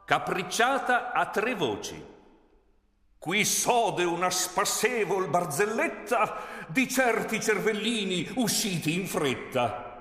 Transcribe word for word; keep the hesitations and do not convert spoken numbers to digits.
capricciata a tre voci. Qui sode una spassevol barzelletta di certi cervellini usciti in fretta.